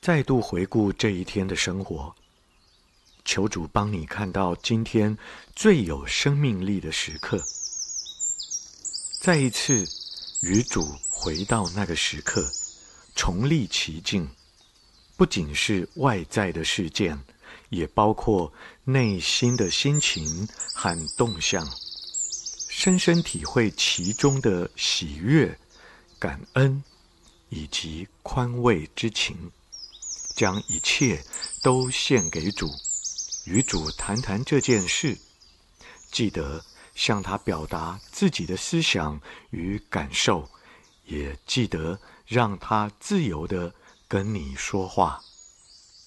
再度回顾这一天的生活，求主帮你看到今天最有生命力的时刻。再一次与主回到那个时刻，重历其境，不仅是外在的事件，也包括内心的心情和动向，深深体会其中的喜悦、感恩以及宽慰之情，将一切都献给主，与主谈谈这件事，记得向他表达自己的思想与感受，也记得让他自由地跟你说话。